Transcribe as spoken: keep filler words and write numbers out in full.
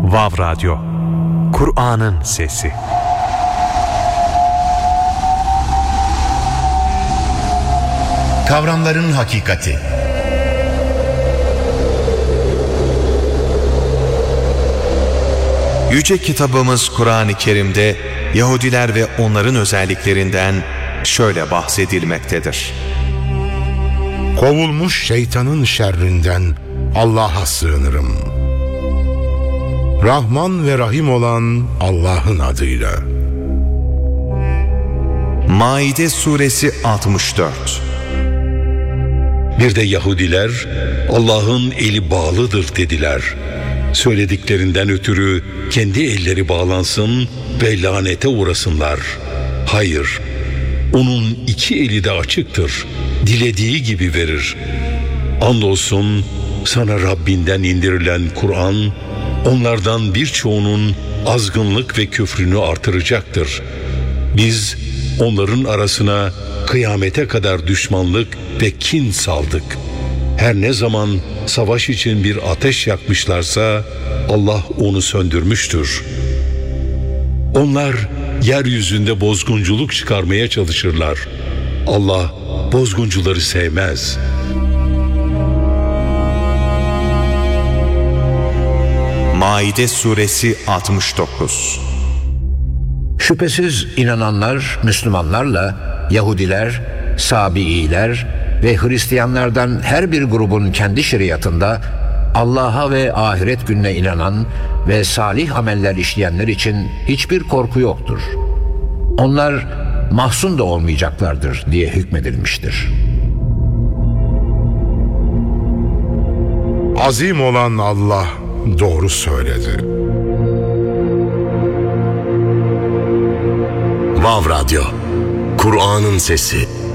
Vav Radyo, Kur'an'ın sesi. Kavramların hakikati. Yüce kitabımız Kur'an-ı Kerim'de Yahudiler ve onların özelliklerinden şöyle bahsedilmektedir. Kovulmuş şeytanın şerrinden Allah'a sığınırım. Rahman ve Rahim olan Allah'ın adıyla. Maide suresi altmış dört. Bir de Yahudiler Allah'ın eli bağlıdır dediler. Söylediklerinden ötürü kendi elleri bağlansın ve lanete uğrasınlar. Hayır, onun iki eli de açıktır. Dilediği gibi verir. Andolsun sana Rabbinden indirilen Kur'an, onlardan birçoğunun azgınlık ve küfrünü artıracaktır. Biz onların arasına kıyamete kadar düşmanlık ve kin saldık. Her ne zaman savaş için bir ateş yakmışlarsa Allah onu söndürmüştür. Onlar yeryüzünde bozgunculuk çıkarmaya çalışırlar. Allah bozguncuları sevmez. Maide suresi altmış dokuz. Şüphesiz inananlar Müslümanlarla Yahudiler, Sabiiler ve Hristiyanlardan her bir grubun kendi şeriatında Allah'a ve ahiret gününe inanan ve salih ameller işleyenler için hiçbir korku yoktur. Onlar mahzun da olmayacaklardır diye hükmedilmiştir. Azim olan Allah doğru söyledi. Vav Radyo, Kur'an'ın sesi.